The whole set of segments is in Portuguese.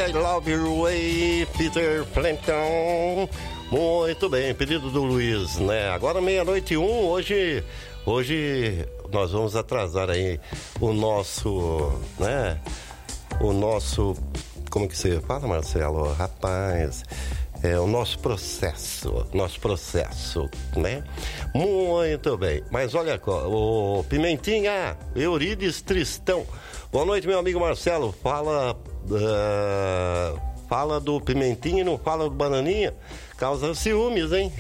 I Love Your Way, Peter Frampton. Muito bem, pedido do Luiz, né? Agora 00:01, hoje nós vamos atrasar aí o nosso, né? O nosso, como que você fala, Marcelo? Rapaz, o nosso processo, né? Muito bem, mas olha, o Pimentinha, Eurides Tristão. Boa noite, meu amigo Marcelo, fala do Pimentinha e não fala do Bananinha, causa ciúmes, hein?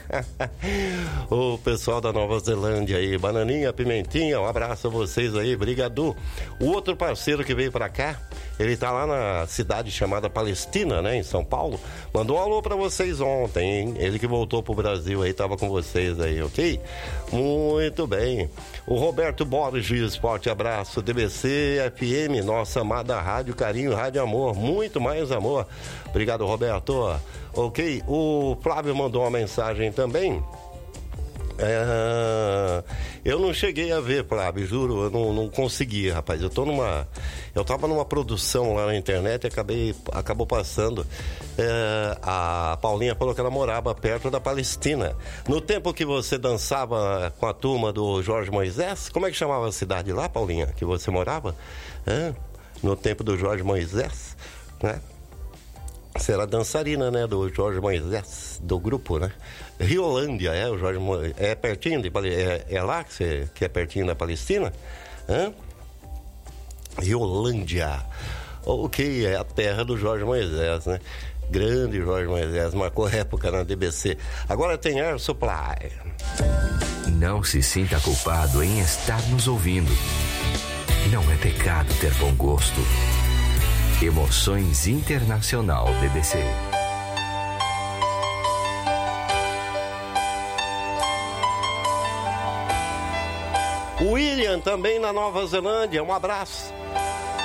O pessoal da Nova Zelândia aí, Bananinha, Pimentinha, um abraço a vocês aí, brigadu. O outro parceiro que veio pra cá, ele tá lá na cidade chamada Palestina, né, em São Paulo, mandou um alô pra vocês ontem, hein? Ele que voltou pro Brasil aí, tava com vocês aí, ok? Muito bem. O Roberto Borges, forte abraço, DBC FM, nossa amada rádio carinho, rádio amor, muito mais amor. Obrigado, Roberto. Ok, o Flávio mandou uma mensagem também. Eu não cheguei a ver, Flávio, juro, eu não consegui, rapaz. Eu tava numa produção lá na internet e acabou passando. A Paulinha falou que ela morava perto da Palestina. No tempo que você dançava com a turma do Jorge Moisés, como é que chamava a cidade lá, Paulinha, que você morava? No tempo do Jorge Moisés, né? Você era dançarina, né, do Jorge Moisés, do grupo, né? Riolândia, o Jorge Moisés, é pertinho é lá que é pertinho da Palestina? Riolândia, ok, é a terra do Jorge Moisés, né? Grande Jorge Moisés, marcou época na DBC. Agora tem Air Supply. Não se sinta culpado em estar nos ouvindo. Não é pecado ter bom gosto. Emoções Internacional BBC. William também na Nova Zelândia, um abraço.